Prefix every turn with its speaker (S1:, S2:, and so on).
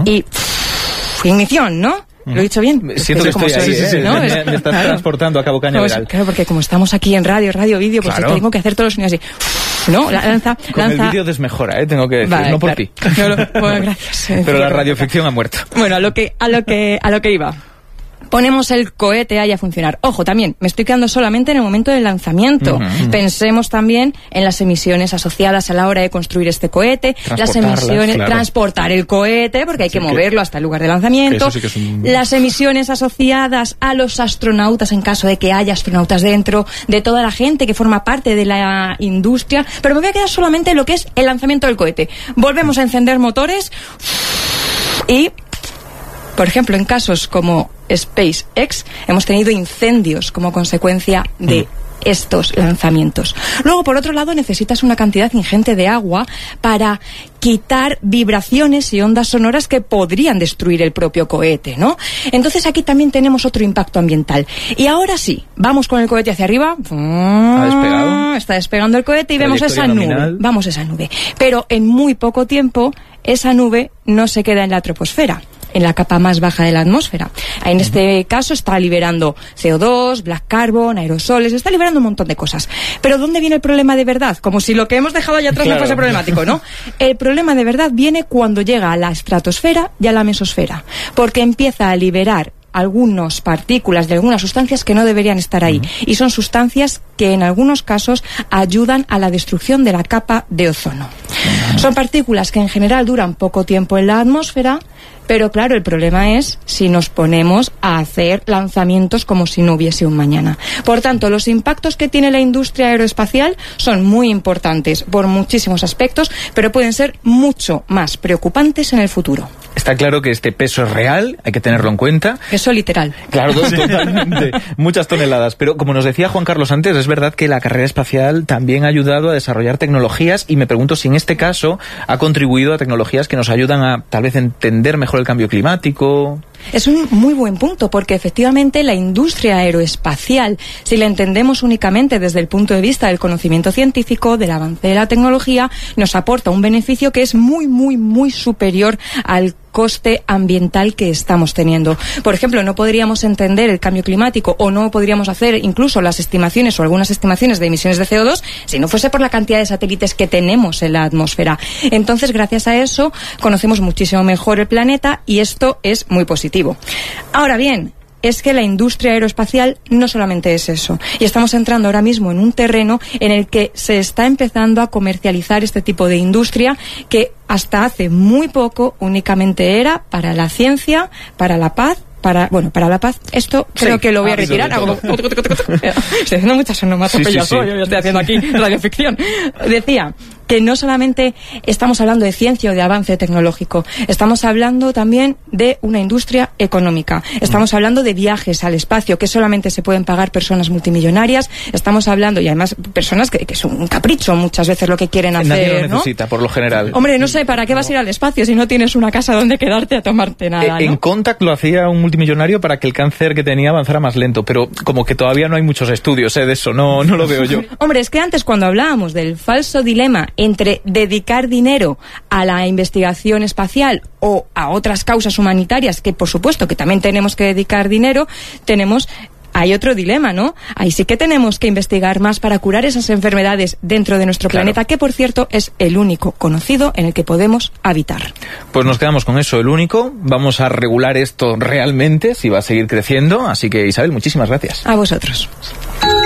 S1: Y ignición, ¿no? ¿Lo he dicho bien?
S2: Siento que estoy ahí, ¿no? Me estás transportando a Cabo Cañaveral.
S1: Claro, porque como estamos aquí en radio, vídeo, pues claro, tengo que hacer todos los sonidos así. ¿No?
S2: Con el vídeo desmejora, tengo que decir,
S1: vale,
S2: no por
S1: ti. Bueno, gracias.
S2: Pero la radioficción ha muerto.
S1: Bueno, a lo que iba. Ponemos el cohete ahí a funcionar. Ojo, también, me estoy quedando solamente en el momento del lanzamiento. Pensemos también en las emisiones asociadas a la hora de construir este cohete, las emisiones, claro, transportar el cohete, porque hay que moverlo hasta el lugar de lanzamiento, las emisiones asociadas a los astronautas en caso de que haya astronautas dentro, de toda la gente que forma parte de la industria, pero me voy a quedar solamente en lo que es el lanzamiento del cohete. Volvemos a encender motores y, por ejemplo, en casos como SpaceX, hemos tenido incendios como consecuencia de estos lanzamientos. Luego, por otro lado, necesitas una cantidad ingente de agua para quitar vibraciones y ondas sonoras que podrían destruir el propio cohete, ¿no? Entonces aquí también tenemos otro impacto ambiental. Y ahora sí, vamos con el cohete hacia arriba.
S2: ¿Ha despegado?
S1: Está despegando el cohete y vemos esa nube. Vamos a esa nube. Pero en muy poco tiempo, esa nube no se queda en la troposfera, en la capa más baja de la atmósfera. En este caso está liberando CO2, black carbon, aerosoles, está liberando un montón de cosas. Pero ¿dónde viene el problema de verdad? Como si lo que hemos dejado allá atrás no fuese problemático, ¿no? El problema de verdad viene cuando llega a la estratosfera y a la mesosfera, porque empieza a liberar algunas partículas de algunas sustancias que no deberían estar ahí, y son sustancias que en algunos casos ayudan a la destrucción de la capa de ozono. Son partículas que en general duran poco tiempo en la atmósfera, pero claro, el problema es si nos ponemos a hacer lanzamientos como si no hubiese un mañana. Por tanto, los impactos que tiene la industria aeroespacial son muy importantes por muchísimos aspectos, pero pueden ser mucho más preocupantes en el futuro.
S2: Está claro que este peso es real, hay que tenerlo en cuenta.
S1: Peso literal.
S2: Claro, totalmente. Muchas toneladas. Pero como nos decía Juan Carlos antes, es verdad que la carrera espacial también ha ayudado a desarrollar tecnologías, y me pregunto si en este caso ha contribuido a tecnologías que nos ayudan a tal vez entender mejor el cambio climático.
S1: Es un muy buen punto, porque efectivamente la industria aeroespacial, si la entendemos únicamente desde el punto de vista del conocimiento científico, del avance de la tecnología, nos aporta un beneficio que es muy, muy, muy superior al coste ambiental que estamos teniendo. Por ejemplo, no podríamos entender el cambio climático, o no podríamos hacer incluso las estimaciones o algunas estimaciones de emisiones de CO2 si no fuese por la cantidad de satélites que tenemos en la atmósfera. Entonces, gracias a eso, conocemos muchísimo mejor el planeta, y esto es muy positivo. Ahora bien, es que la industria aeroespacial no solamente es eso, y estamos entrando ahora mismo en un terreno en el que se está empezando a comercializar este tipo de industria que hasta hace muy poco únicamente era para la ciencia, para la paz. Para la paz, esto creo que lo voy a retirar. Estoy haciendo muchas onomatopeyas hoy, yo estoy haciendo aquí radioficción. Decía que no solamente estamos hablando de ciencia o de avance tecnológico, estamos hablando también de una industria económica, estamos hablando de viajes al espacio que solamente se pueden pagar personas multimillonarias, estamos hablando, y además personas que es un capricho muchas veces lo que quieren hacer.
S2: Nadie lo necesita, ¿no? Por lo general.
S1: Hombre, no sé, ¿para qué vas a ir al espacio si no tienes una casa donde quedarte a tomarte nada?
S2: En Contact lo hacía un multimillonario para que el cáncer que tenía avanzara más lento, pero como que todavía no hay muchos estudios de eso, no lo veo yo.
S1: Hombre, es que antes, cuando hablábamos del falso dilema entre dedicar dinero a la investigación espacial o a otras causas humanitarias, que por supuesto que también tenemos que dedicar dinero, hay otro dilema, ¿no? Ahí sí que tenemos que investigar más para curar esas enfermedades dentro de nuestro planeta, que por cierto es el único conocido en el que podemos habitar.
S2: Pues nos quedamos con eso, el único. Vamos a regular esto realmente, si va a seguir creciendo. Así que, Isabel, muchísimas gracias.
S1: A vosotros.